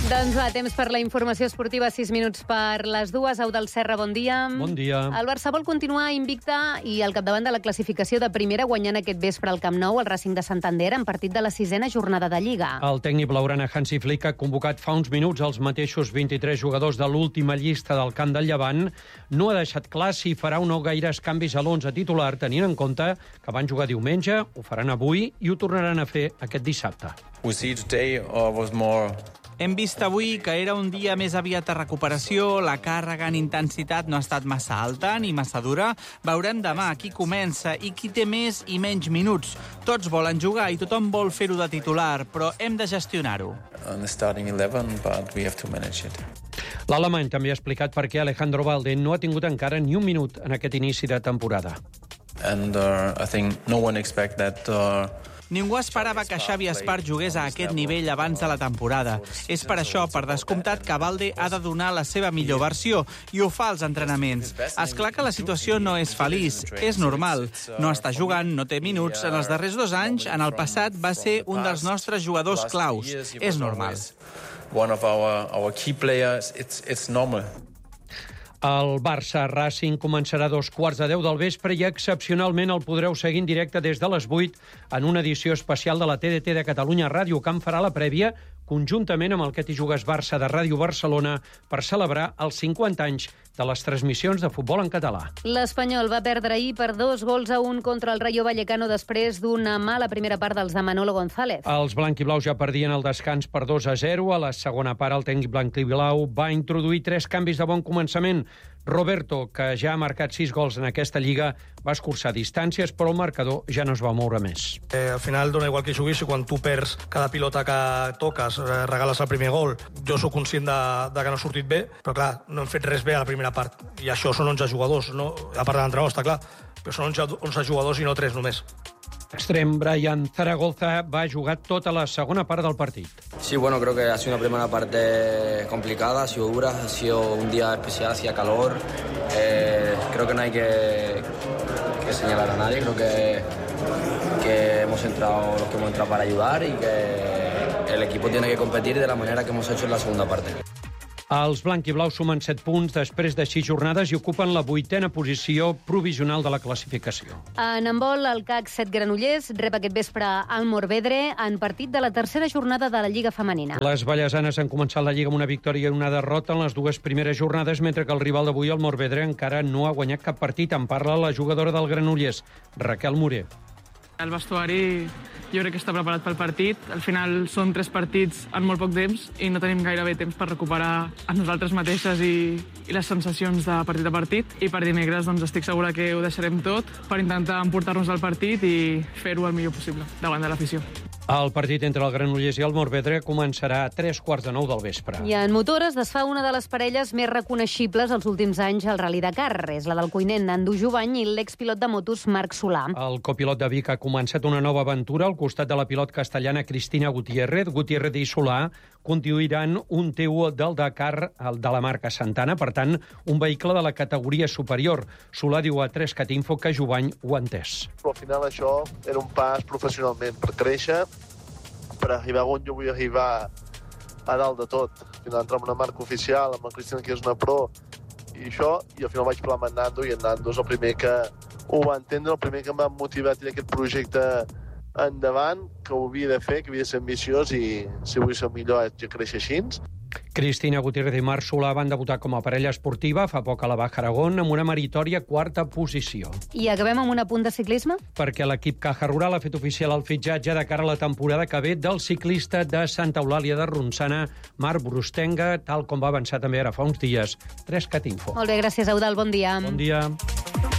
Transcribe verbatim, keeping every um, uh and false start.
Doncs va, temps per la informació esportiva, sis minuts per les dues. Eudald Serra, bon dia. Bon dia. El Barça vol continuar invicta i al capdavant de la classificació de primera, guanyant aquest vespre al Camp Nou el Racing de Santander en partit de la sisena jornada de Lliga. El tècnic blaugrana Hansi Flick ha convocat fa uns minuts els mateixos vint-i-tres jugadors de l'última llista del Camp del Llevant. No ha deixat clar si farà o no gaires canvis a l'onze titular, tenint en compte que van jugar diumenge, ho faran avui i ho tornaran a fer aquest dissabte. We see today uh, was more... Hem vist avui que era un dia més aviat de recuperació, la càrrega en intensitat no ha estat massa alta ni massa dura. Veurem demà qui comença i qui té més i menys minuts. Tots volen jugar i tothom vol fer-ho de titular, però hem de gestionar-ho. On the starting eleven, but we have to manage it. L'alemany també ha explicat per què Alejandro Balde no ha tingut encara ni un minut en aquest inici de temporada. And uh, I think no one expect that... Uh, Ningú esperava que Xavi Espart jugués a aquest nivell abans de la temporada. És per això, per descomptat, que Balde ha de donar la seva millor versió i ho fa als entrenaments. És clar que la situació no és feliç, és normal. No està jugant, no té minuts. En els darrers dos anys, en el passat, va ser un dels nostres jugadors claus. És normal. One of our, our key players, it's, it's normal. El Barça-Racing començarà a dos quarts de deu del vespre i excepcionalment el podreu seguir en directe des de les vuit en una edició especial de la T D T de Catalunya Ràdio, que en farà la prèvia conjuntament amb el Que t'hi jugues Barça de Ràdio Barcelona per celebrar els cinquanta anys de les transmissions de futbol en català. L'Espanyol va perdre ahir per dos gols a un contra el Rayo Vallecano després d'una mala primera part dels de Manolo González. Els blanquiblaus ja perdien el descans per dos a zero. A la segona part, el tècnic blanquiblau va introduir tres canvis de bon començament. Roberto, que ja ha marcat sis gols en aquesta lliga, va escurçar distàncies, però el marcador ja no es va moure més. Eh, al final dona igual que juguis i quan tu perds cada pilota que toques, eh, regales el primer gol. Jo sóc conscient de, de que no ha sortit bé, però clar, no hem fet res bé a la primera part. I això són onze jugadors, no? A part de l'entrenador, està clar, però són onze jugadors i no tres només. Extrem, Brian Zaragoza va jugar tota la segona part del partit. Sí, bueno, creo que ha sido una primera parte complicada, ha sido dura, ha sido un día especial, hacía calor. Eh, creo que no hay que, que señalar a nadie, creo que, que hemos entrado los que hemos entrado para ayudar y que el equipo tiene que competir de la manera que hemos hecho en la segunda parte. Els blanquiblaus sumen set punts després de sis jornades i ocupen la vuitena posició provisional de la classificació. En handbol, el C A C set Granollers rep aquest vespre al Morvedre en partit de la tercera jornada de la Lliga Femenina. Les vallesanes han començat la Lliga amb una victòria i una derrota en les dues primeres jornades, mentre que el rival d'avui, el Morvedre, encara no ha guanyat cap partit. En parla la jugadora del Granollers, Raquel Morer. El vestuari jo crec que està preparat pel partit. Al final són tres partits en molt poc temps i no tenim gairebé temps per recuperar a nosaltres mateixes i, i les sensacions de partit a partit. I per dimecres doncs, estic segura que ho deixarem tot per intentar emportar-nos al partit i fer-ho el millor possible davant de l'afició. El partit entre el Granollers i el Morvedre començarà a tres quarts de nou del vespre. I en motor es desfà una de les parelles més reconeixibles els últims anys al Rally Dakar. És la del cuiner Nando Jovany i l'expilot de motos Marc Solà. El copilot de Vic ha començat una nova aventura al costat de la pilot castellana Cristina Gutiérrez. Gutiérrez i Solà conduiran un T U del Dakar, el de la marca Santana, per tant, un vehicle de la categoria superior. Solà diu a tres cat info que Jovany ho ha entès. Però al final això era un pas professionalment per créixer, per arribar on jo vull arribar a dalt de tot. Al final entrar en una marca oficial, amb la Cristina, que és una pro, i això, i al final vaig parlar amb en Nando, i en Nando és el primer que ho va entendre, el primer que em va motivar a tirar aquest projecte endavant, que ho havia de fer, que havia de ser ambiciós, i si vull ser millor haig de créixer així. Cristina Gutiérrez i Marc Solà van debutar com a parella esportiva fa poc a la Baja Aragón amb una meritòria quarta posició. I acabem amb un apunt de ciclisme? Perquè l'equip Caja Rural ha fet oficial el fitxatge de cara a la temporada que ve del ciclista de Santa Eulàlia de Ronçana, Marc Brustenga, tal com va avançar també ara fa uns dies. tres cat info. Molt bé, gràcies, Eudald. Bon dia. Bon dia.